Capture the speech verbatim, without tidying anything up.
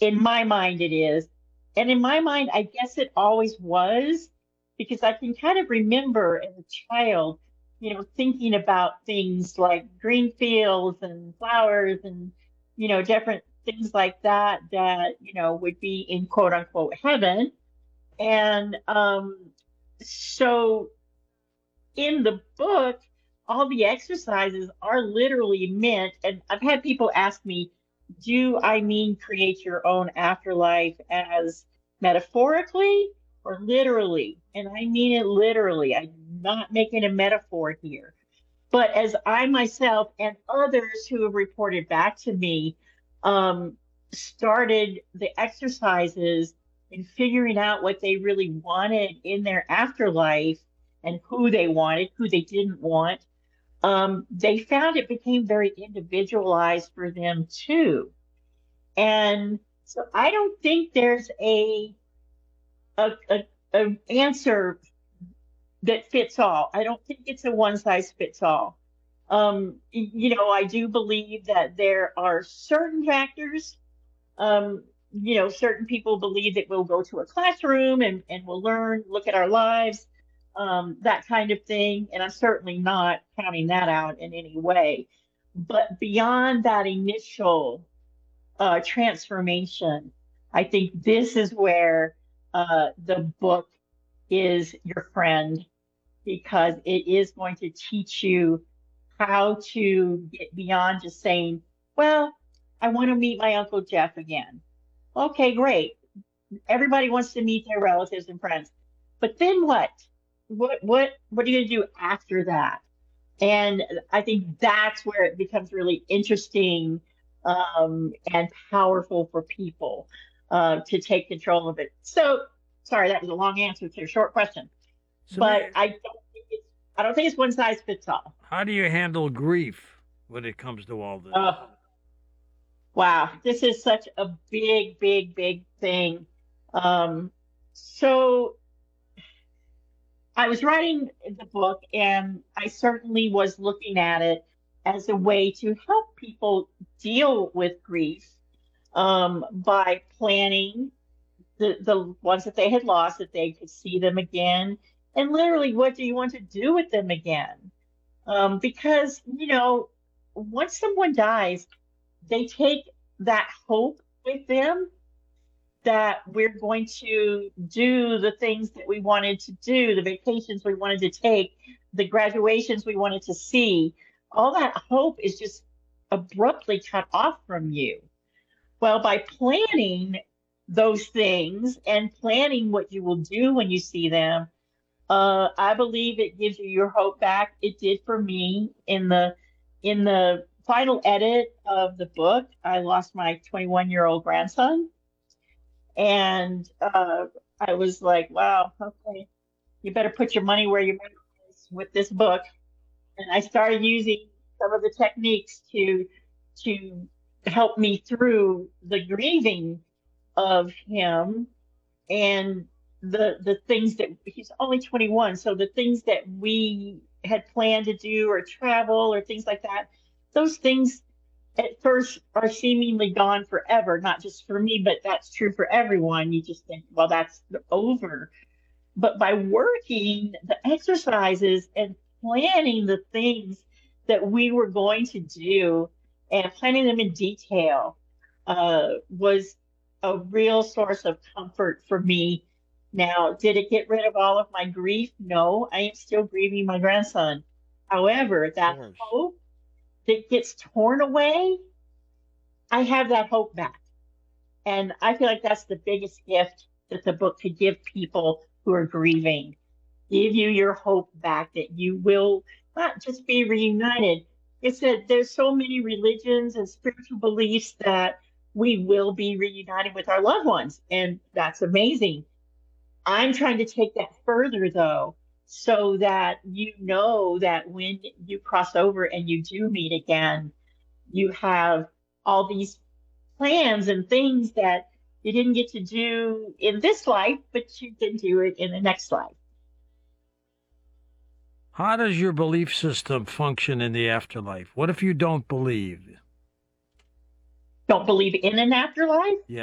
In my mind, it is. And in my mind, I guess it always was, because I can kind of remember as a child, you know, thinking about things like green fields and flowers and, you know, different things like that, that, you know, would be in quote unquote heaven. And um, so in the book, all the exercises are literally meant, and I've had people ask me, do I mean create your own afterlife as metaphorically or literally? And I mean it literally. I'm not making a metaphor here. But as I myself and others who have reported back to me um, started the exercises and figuring out what they really wanted in their afterlife and who they wanted, who they didn't want, um, they found it became very individualized for them too. And so I don't think there's a a, a, a answer that fits all. I don't think it's a one size fits all. Um, you know, I do believe that there are certain factors. Um, you know, certain people believe that we'll go to a classroom and, and we'll learn, look at our lives, um, that kind of thing. And I'm certainly not counting that out in any way. But beyond that initial uh, transformation, I think this is where uh, the book is your friend, because it is going to teach you how to get beyond just saying, well, I want to meet my Uncle Jeff again. Okay, great. Everybody wants to meet their relatives and friends. But then what? What what what are you going to do after that? And I think that's where it becomes really interesting um, and powerful for people uh, to take control of it. So, sorry, that was a long answer to a short question, So, but ma- I don't think it's I don't think it's one size fits all. how do you handle grief when it comes to all this? Uh, wow, this is such a big, big, big thing. Um, so I was writing the book, and I certainly was looking at it as a way to help people deal with grief um, by planning the, the ones that they had lost, that they could see them again. And literally, what do you want to do with them again? Um, because, you know, once someone dies, they take that hope with them that we're going to do the things that we wanted to do, the vacations we wanted to take, the graduations we wanted to see. All that hope is just abruptly cut off from you. Well, by planning those things and planning what you will do when you see them, uh, I believe it gives you your hope back. It did for me in the in the final edit of the book. I lost my twenty-one year old grandson, and uh, I was like, wow, okay, you better put your money where your mouth is with this book. And I started using some of the techniques to to help me through the grieving of him and the the things that he's only twenty-one, so the things that we had planned to do or travel or things like that, those things at first are seemingly gone forever, not just for me, but that's true for everyone. You just think, well, that's over. But by working the exercises and planning the things that we were going to do and planning them in detail uh, was a real source of comfort for me. Now, did it get rid of all of my grief? No, I am still grieving my grandson. However, Of that course. hope that gets torn away, I have that hope back. And I feel like that's the biggest gift that the book could give people who are grieving. Give you your hope back that you will not just be reunited. It's that there's so many religions and spiritual beliefs that we will be reunited with our loved ones. And that's amazing. I'm trying to take that further though, so that you know that when you cross over and you do meet again, you have all these plans and things that you didn't get to do in this life, but you can do it in the next life. How does your belief system function in the afterlife? What if you don't believe? Don't believe in an afterlife? Yeah.